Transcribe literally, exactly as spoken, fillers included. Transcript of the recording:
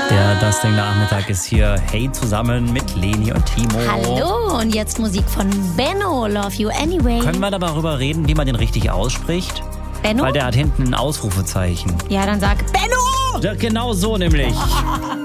Der Dusting-Nachmittag ist hier. Hey, zusammen mit Leni und Timo. Hallo, und jetzt Musik von Benno, Love You Anyway. Können wir darüber reden, wie man den richtig ausspricht? Benno? Weil der hat hinten ein Ausrufezeichen. Ja, dann sag Benno! Ja, genau so nämlich.